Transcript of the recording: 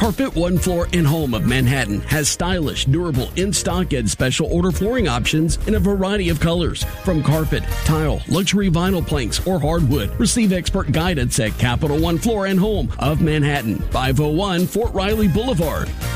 Carpet One Floor and Home of Manhattan has stylish, durable, in-stock and special order flooring options in a variety of colors. From carpet, tile, luxury vinyl planks, or hardwood. Receive expert guidance at Capital One Floor and Home of Manhattan, 501 Fort Riley Boulevard.